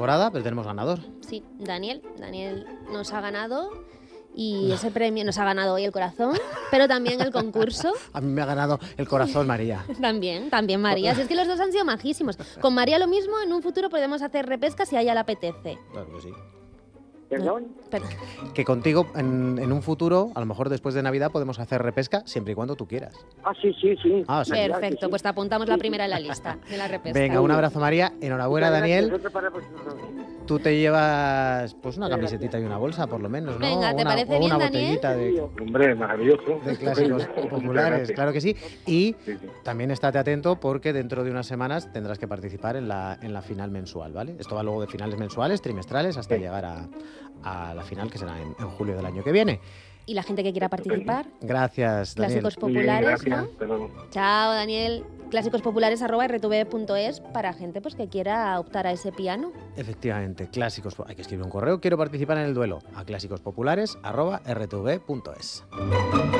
temporada, pero tenemos ganador. Sí, Daniel nos ha ganado y ese premio nos ha ganado hoy el corazón, pero también el concurso. A mí me ha ganado el corazón María. También María. Si es que los dos han sido majísimos. Con María lo mismo, en un futuro podemos hacer repesca si a ella le apetece. Claro que sí. ¿Perdón? Que contigo en un futuro, a lo mejor después de Navidad, podemos hacer repesca siempre y cuando tú quieras. Sí. Ah, sí. Perfecto, Sí. pues te apuntamos la primera en la lista de la repesca. Venga, un abrazo María, enhorabuena Muchas Daniel. gracias. Otro para vosotros. Tú te llevas pues una camisetita y una bolsa, por lo menos, ¿no? Venga, ¿te parece o bien, una Daniel? botellita de Hombre, maravilloso. clásicos Muchas populares, gracias. claro que sí. Y Sí, sí. también estate atento porque dentro de unas semanas tendrás que participar en la final mensual, ¿vale? Esto va luego de finales mensuales, trimestrales, hasta llegar a la final, que será en julio del año que viene. Y la gente que quiera participar, Gracias, Daniel. clásicos Muy bien, populares, gracias. ¿no? Hasta luego. Chao, Daniel. clásicospopulares@rtv.es para gente pues que quiera optar a ese piano. Efectivamente, clásicos. Hay que escribir un correo. Quiero participar en el duelo a clásicospopulares@rtv.es.